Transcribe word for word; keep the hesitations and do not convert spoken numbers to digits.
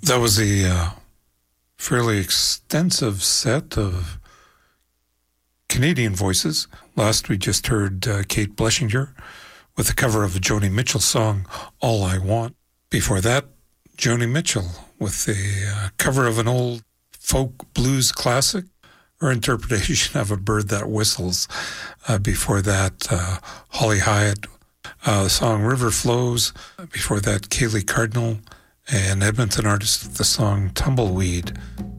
That was a uh, fairly extensive set of Canadian voices. Last we just heard uh, Kate Bleshinger with a cover of a Joni Mitchell song, All I Want. Before that, Joni Mitchell with a uh, cover of an old folk blues classic, her interpretation of A Bird That Whistles. Uh, before that, uh, Holly Hyatt, uh, the song River Flows. Before that, Kaylee Cardinal, an Edmonton artist with the song Tumbleweed.